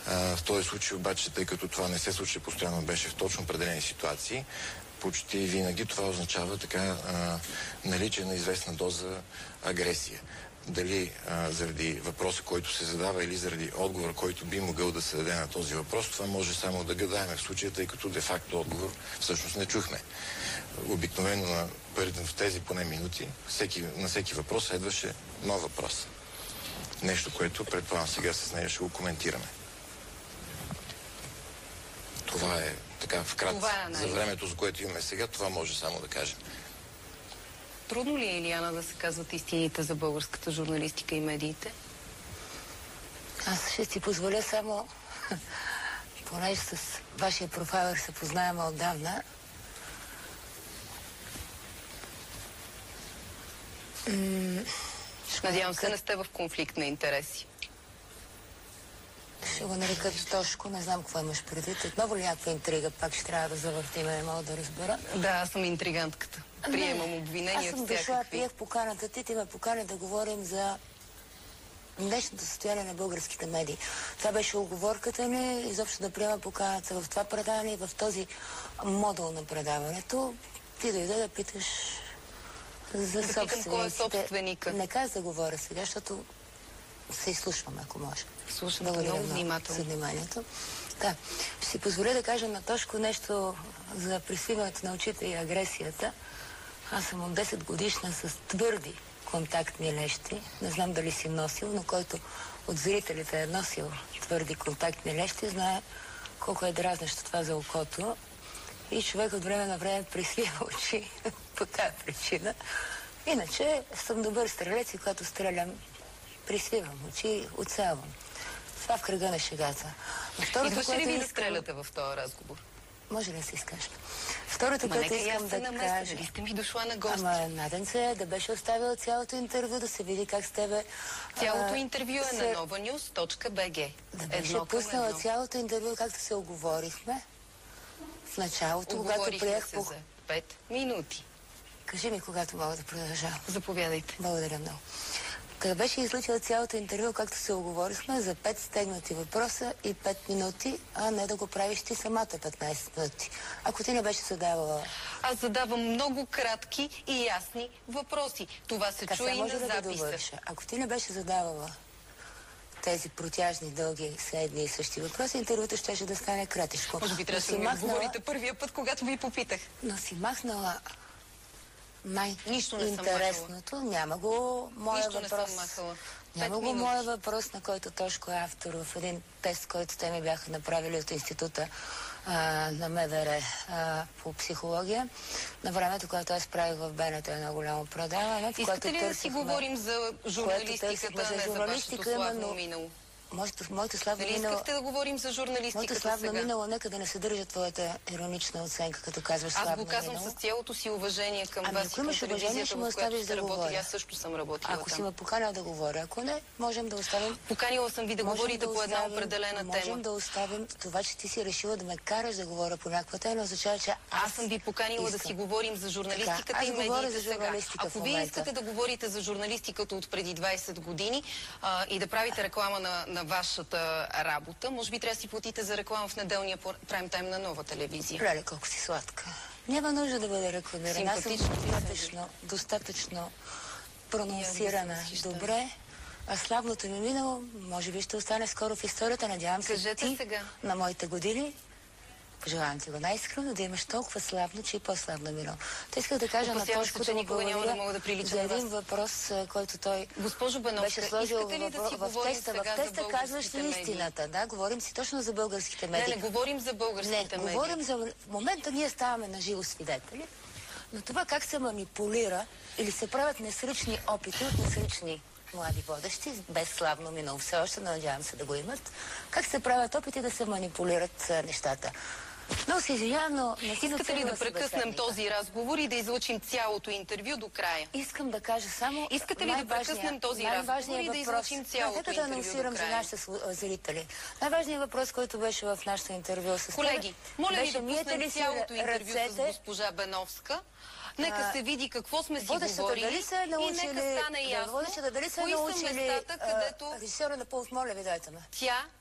В този случай обаче, тъй като това не се случи постоянно, беше в точно определени ситуации, почти винаги това означава наличие на известна доза агресия. Дали заради въпроса, който се задава, или заради отговор, който би могъл да се даде на този въпрос, това може само да гадаем в случая, тъй като де-факто отговор всъщност не чухме. Обикновено в тези поне минути на всеки въпрос следваше нов въпрос. Нещо, което предполагам сега с нея ще го коментираме. Това е така вкратце. За времето, за което имаме сега, това може само да кажем. Трудно ли е, Илияна, да се казват истините за българската журналистика и медиите? Аз ще си позволя само, понеже с вашия профайлер се познаваме отдавна, надявам се, не сте в конфликт на интереси. Ще го нарека Тошко, не знам какво имаш предвид. Отново ли някаква интрига, пак ще трябва да завъртим, не мога да разбера. Да, аз съм интригантката. Приемам обвинения всякакви. Аз съм дошла, приех поканата ти ме покани да говорим за днешното състояние на българските медии. Това беше уговорката ни, изобщо да приема поканата в това предаване и в този модул на предаването. Ти дойде да питаш за собствениците. Кой е собственика? Не каза да говоря сега, защото се изслушваме, ако може. Слушам много внимателно. За вниманието. Да. Ще си позволя да кажа на Тошко нещо за присвиването на очите и агресията. Аз съм от 10 годишна с твърди контактни лещи. Не знам дали си носил, но който от зрителите е носил твърди контактни лещи, знае колко е дразнещо това за окото. И човек от време на време присвива очи по тази причина. Иначе съм добър стрелец и когато стрелям, присвивам очи, оцелвам. Това в кръга на шегата. Идваше ли ви да стреляте в този разговор? Може ли да се изкажа? Второто, което искам да кажа... Дали сте ми дошла на гости? Наден се да беше оставила цялото интервю, да се види как с тебе... Цялото интервю е на novanews.bg. Да беше пуснала цялото интервю, както се оговорихме в началото, когато приех... Се за 5 минути. Кажи ми, когато мога да продължавам. Заповядайте. Благодаря много. Къде беше излучила цялото интервю, както се оговорихме, за 5 стегнати въпроса и 5 минути, а не да го правиш ти самата 15 минути. Ако ти не беше задавала... Аз задавам много кратки и ясни въпроси. Това се чуе и на записа. Ако ти не беше задавала тези протяжни, дълги, едни и същи въпроси, интервюто щеше да стане кратичко. Може би трябваше да ми отговорите първия път, когато ви попитах. Но си махнала най-интересното. Няма го моя въпрос. Няма го моя въпрос, на който Тошко е автор в един тест, който те ми бяха направили от Института на МВР по психология. На времето, когато аз правих в БНТ едно голямо предаване. Искате ли да си говорим за журналистиката, а не за вашето славно минало? Моето славно минало... искахте да говорим за журналистиката моето славно минало, нека да не съдържа твоята иронична оценка, като казваш славно минало. Аз го казвам с цялото си уважение към вас и към телевизията, в която сте работили. Аз също съм работила там. Ако си ме поканил да говоря, ако не, можем да оставим... Поканила съм ви да говорите по една определена тема. Можем да оставим това, че ти си решила да ме караш да говоря по някаква тема, означава, че аз съм ви поканила да си говорим за журналистиката и медиите сега. Ако вие искате да говорите за журналистиката от преди 20 години и да правите реклама на вашата работа, може би трябва да си платите за реклама в неделния прайм тайм на Нова телевизия. Леле, колко си сладка. Няма нужда да бъде рекламирана. Аз съм достатъчно прононсирана добре. А славното ми минало, може би ще остане скоро в историята. Надявам се сега на моите години. Пожелавам ти го най-искрено, да имаш толкова славно, че и по-славно минало. Те исках да кажа на Тошко да му благодаря за един въпрос, който той беше сложил в теста. В теста казваш ли истината? Да, говорим си точно за българските медии. Не говорим за българските медии. Говорим за... В момента ние ставаме на живо свидетели, но това как се манипулира или се правят несръчни опити от несръчни млади водещи, без славно минало все още, но надявам се да го имат, как се правят опити да се манипулират нещата. Но се извинявам, но не си искате ли да прекъснем този разговор и да излъчим цялото интервю до края? Искам да кажа само... Искате ли да прекъснем този разговор и да излъчим цялото интервю до края? Нека да анонсирам за нашите зрители. Най-важният въпрос, който беше в нашето интервю с колеги, моля ви да пуснем цялото интервю с госпожа Беновска. Нека се види какво сме си говорили и нека стане ясно кои са местата, където режисьора на Пулс, моля ви, дайте ме. Тя